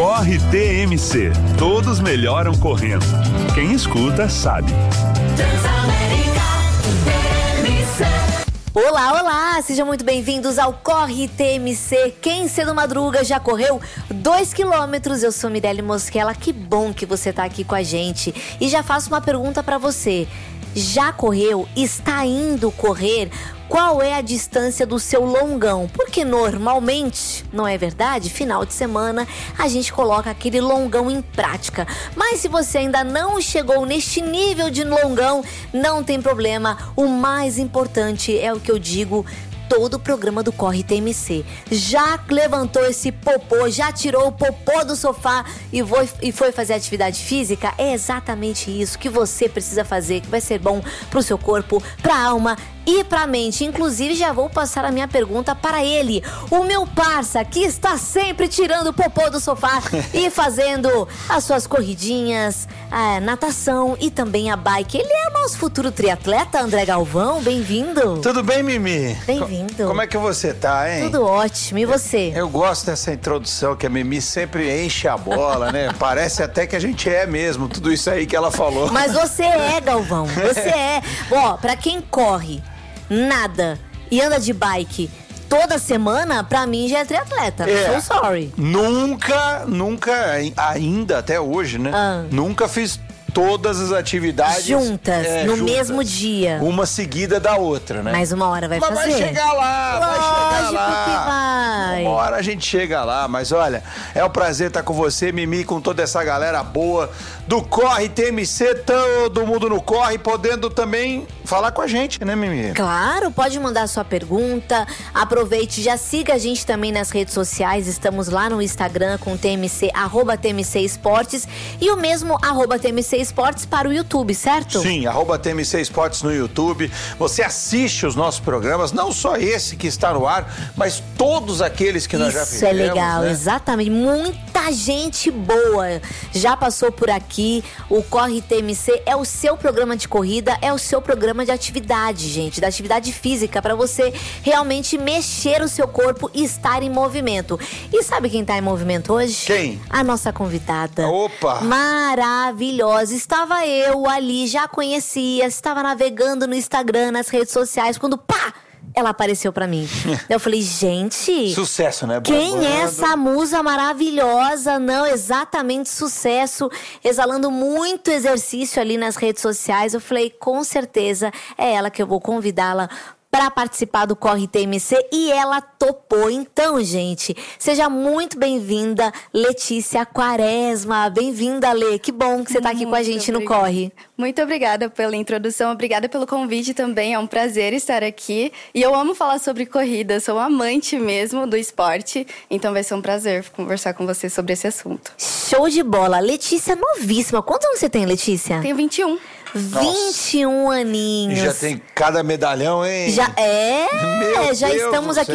Corre TMC. Todos melhoram correndo. Quem escuta sabe. Olá, olá! Sejam muito bem-vindos ao Corre TMC. Quem cedo madruga já correu 2 quilômetros. Eu sou Mirelle Mosquela. Que bom que você tá aqui com a gente. E já faço uma pergunta pra você. Já correu? Está indo correr? Qual é a distância do seu longão? Porque normalmente, não é verdade? Final de semana a gente coloca aquele longão em prática. Mas se você ainda não chegou neste nível de longão, não tem problema. O mais importante é o que eu digo todo o programa do Corre TMC. Já levantou esse popô, já tirou o popô do sofá e foi fazer atividade física? É exatamente isso que você precisa fazer, que vai ser bom pro seu corpo, pra alma e pra mente. Inclusive, já vou passar a minha pergunta para ele, o meu parça, que está sempre tirando o popô do sofá e fazendo as suas corridinhas, a natação e também a bike. Ele é o nosso futuro triatleta, André Galvão. Bem-vindo. Tudo bem, Mimi? Bem-vindo. Como é que você tá, hein? Tudo ótimo. E você? Eu gosto dessa introdução que a Mimi sempre enche a bola, né? Parece até que a gente é mesmo, tudo isso aí que ela falou. Mas você é, Galvão. Você é. Ó, pra quem corre, nada e anda de bike toda semana, pra mim já é triatleta. So sorry. Nunca, ainda até hoje, né? Nunca fiz todas as atividades juntas, no mesmo dia. Uma seguida da outra, né? Mas uma hora vai fazer. Mas vai chegar lá, Lógico que vai. Uma hora a gente chega lá, mas olha, é um prazer estar com você, Mimi, com toda essa galera boa do Corre TMC, todo mundo no Corre, podendo também falar com a gente, né, Mimi? Claro, pode mandar sua pergunta, aproveite, já siga a gente também nas redes sociais, estamos lá no Instagram com TMC, @TMC Esportes e o mesmo @TMC Esportes para o YouTube, certo? Sim, @TMC Esportes no YouTube. Você assiste os nossos programas, não só esse que está no ar, mas todos aqueles que nós já fizemos. Isso é legal, né? Exatamente. Muita gente boa já passou por aqui. O Corre TMC é o seu programa de corrida, é o seu programa de atividade, gente, da atividade física, para você realmente mexer o seu corpo e estar em movimento. E sabe quem tá em movimento hoje? Quem? A nossa convidada. Opa! Maravilhosa. Estava eu ali, já conhecia, estava navegando no Instagram, nas redes sociais, quando pá! Ela apareceu pra mim. Eu falei, gente... Sucesso, né? Quem é essa musa maravilhosa? Não, exatamente, sucesso. Exalando muito exercício ali nas redes sociais. Eu falei, com certeza é ela que eu vou convidá-la para participar do Corre TMC e ela topou. Então, gente, seja muito bem-vinda, Letícia Quaresma. Bem-vinda, Lê. Que bom que você tá aqui com a gente no Corre. Muito obrigada pela introdução, obrigada pelo convite também. É um prazer estar aqui. E eu amo falar sobre corrida, sou amante mesmo do esporte. Então vai ser um prazer conversar com você sobre esse assunto. Show de bola. Letícia novíssima. Quantos anos você tem, Letícia? Tenho 21. 21 aninhos. E já tem cada medalhão, hein? Já é? Meu já Deus estamos aqui